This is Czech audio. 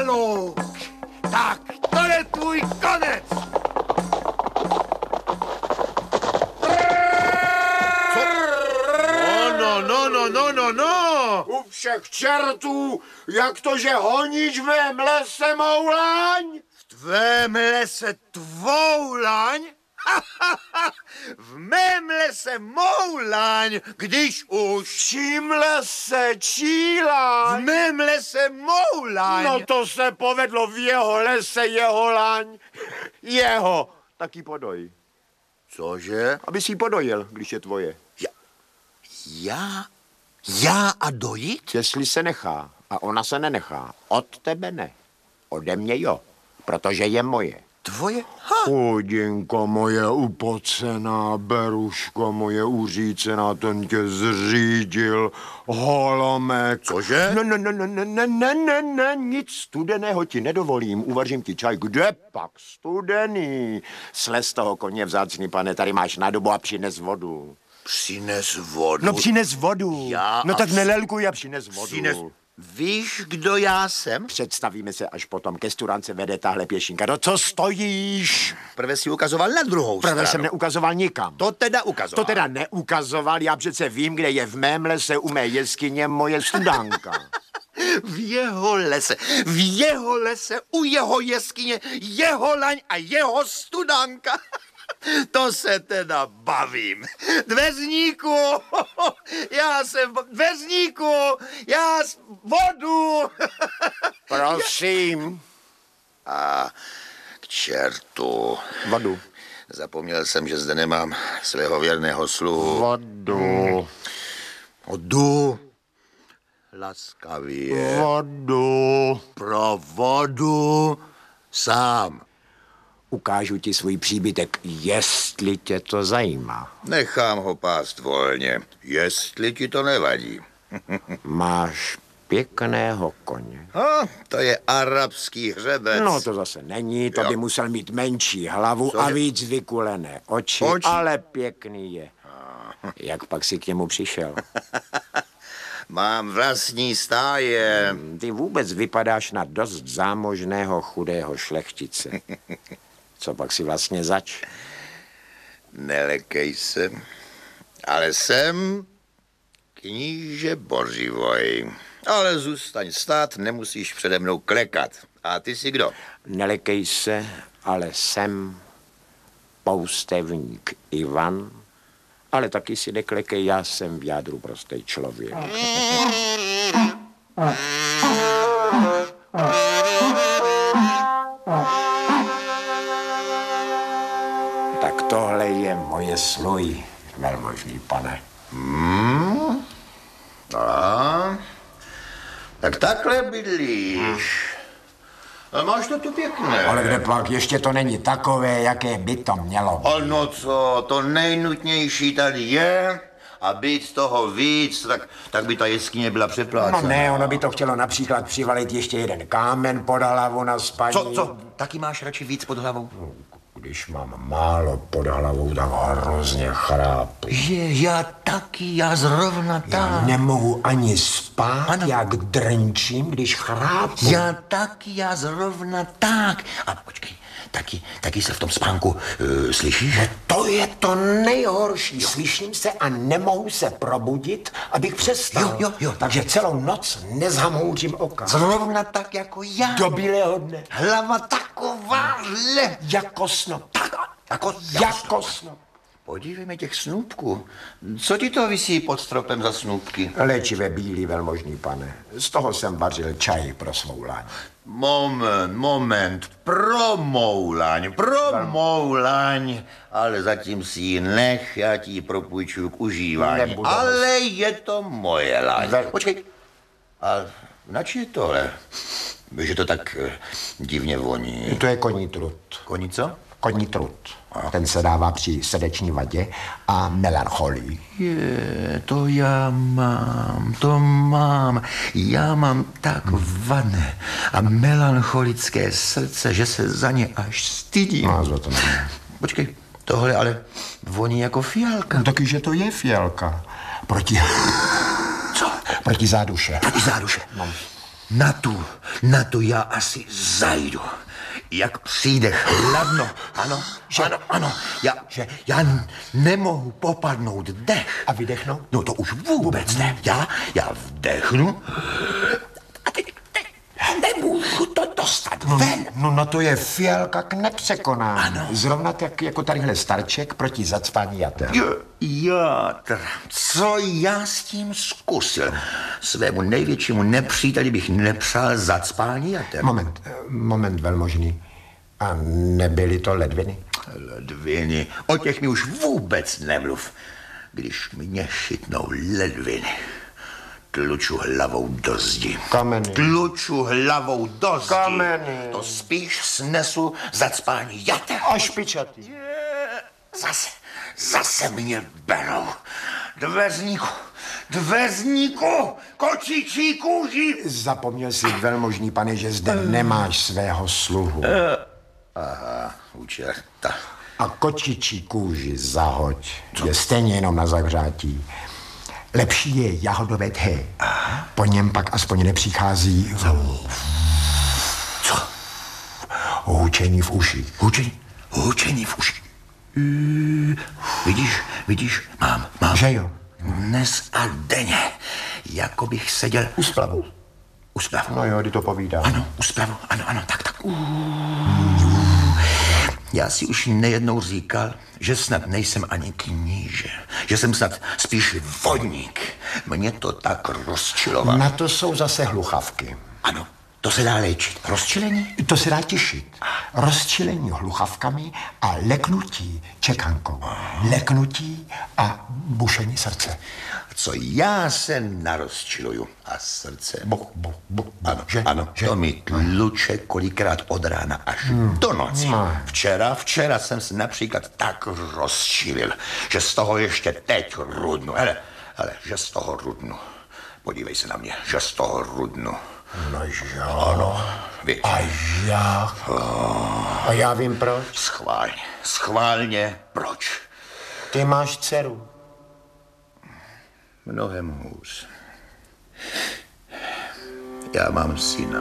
Michalu! Tak, to je tvůj konec! No. U všech čertů, jak to, že honíš v mém lese moulaň? V tvém lese tvou laň? V mém lese moulaň, když už... Čím lese čílaň? V mém lese moulaň. No to se povedlo, v jeho lese jeho laň. Jeho. Taky podoj. Cože? Aby si ji podojil, když je tvoje. Já a dojít? Jestli se nechá a ona se nenechá, od tebe ne. Ode mě jo, protože je moje. Tvoje? Chudinko moje upocená, beruško moje uřícená, ten tě zřídil, holomek. Cože? Ne, nic studeného ti nedovolím, uvařím ti čaj. Kde pak studený? Slez toho koně vzácný, pane, tady máš nádobu a přines vodu. Přines vodu? No přines vodu. No tak nelelkuj a přines vodu. Víš, kdo já jsem? Představíme se až potom. Ke studance vede tahle pěšinka. No co stojíš? Prve si ukazoval na druhou stranu. Prve jsem neukazoval nikam. To teda ukazoval. To teda neukazoval, já přece vím, kde je v mém lese u mé jeskyně moje studánka. V jeho lese, u jeho jeskyně, jeho laň a jeho studánka. To se teda bavím. Dveřníku, já vodu. Prosím. A k čertu. Vodu. Zapomněl jsem, že zde nemám svého věrného sluhu. Vodu. Laskavě. Vodu. Pro vodu sám. Ukážu ti svůj příbytek, jestli tě to zajímá. Nechám ho pást volně, jestli ti to nevadí. Máš pěkného koně. To je arabský hřebec. No to zase není, to by musel mít menší hlavu a víc vykulené oči, ale pěkný je. Jak pak si k němu přišel? Mám vlastní stáje. Ty vůbec vypadáš na dost zámožného chudého šlechtice. Co pak si vlastně zač? Nelekej se, ale jsem kníže Bořivoj. Ale zůstaň stát, nemusíš přede mnou klekat. A ty jsi kdo? Nelekej se, ale jsem poustevník Ivan, ale taky si neklekej, já jsem v jádru prostý člověk. Tak tohle je moje sluj, velmožný pane. Tak takhle bydlíš. A máš to tu pěkné. Ale kde pak, ještě to není takové, jaké by to mělo být. No co, to nejnutnější tady je a být toho víc, tak by ta jeskyně byla přeplácena. No ne, ono by to chtělo například přivalit ještě jeden kámen pod hlavu na spaní. Co? Taky máš radši víc pod hlavou? Když mám málo pod hlavou, tak hrozně chrápu. Já zrovna tak. Já nemohu ani spát, jak drnčím, když chrápu. Já zrovna tak. A počkej, taky se v tom spánku slyšíš? No to je to nejhorší. Slyším se a nemohu se probudit, abych přestal. Jo. Takže celou noc nezhamouřím oka. Zrovna tak jako já. Do bílého dne. Hlava takováhle. Jako snop. Jako snop. Podívejme těch snůpků. Co ti to visí pod stropem za snůpky? Léčivé bílý, velmožný pane. Z toho jsem vařil čaj pro svou laň. Moment. Pro mou laň. Ale zatím si ji nech, já ti ji propůjčuju k užívání. Ale je to moje laň. Počkej. A nač je tohle? Že to tak divně voní. To je koní trut. Koní co? Koní trut. Ten se dává při srdeční vadě a melancholii. To mám. Já mám tak vané a melancholické srdce, že se za ně až stydím. No, to ne. Počkej, tohle ale voní jako fialka. No, taky, že to je fialka. Proti... Co? Proti záduše. Proti záduše. No. Na tu Na to já asi zajdu. Jak přijde chladno, ano, ano, já nemohu popadnout dech. A vydechnout? No to už vůbec ne. Já vdechnu a teď nemůžu to dostat ven. No to je fialka k nepřekonání. Ano. Zrovna tak jako tadyhle starček proti zacpání jater. Játr, co já s tím zkusil? Svému největšímu nepříteli bych nepřál zacpání jater. Moment velmožný. A nebyly to ledviny? Ledviny, o těch mi už vůbec nemluv. Když mě chytnou ledviny, tluču hlavou do zdi. Kameny. Tluču hlavou do zdi. Kameny. To spíš snesu zacpání jater. A špičatý. Zase mě berou. Dveřníku, kočičí kůži. Zapomněl si, velmožný pane, že zde nemáš svého sluhu. Aha, u čerta. A kočičí kůži zahoď. Je stejně jenom na zahřátí. Lepší je jahodové té. Po něm pak aspoň nepřichází Co? hučení v uších. Hučení v uši. Vidíš, mám. Že jo? Dnes a denně, jako bych seděl U splavu. u splavu. No jo, ty to povídá. Ano, u splavu, ano, tak. Já si už nejednou říkal, že snad nejsem ani kníže, že jsem snad spíš vodník. Mě to tak rozčilovalo. Na to jsou zase hluchavky. Ano, to se dá léčit. Rozčilení? To se dá těšit. Rozčilení hluchavkami a leknutí čekankou. Leknutí a bušení srdce. Co já se narozčiluju a srdce. Ano, Že? ano, Že? to mi tluče kolikrát od rána až do noci. Včera jsem se například tak rozčilil, že z toho ještě teď rudnu. Hele, že z toho rudnu. Podívej se na mě, že z toho rudnu. No jo. Ano, víš. A jak? A já vím proč. Schválně, proč? Ty máš dceru. Mnohem hůř. Já mám syna.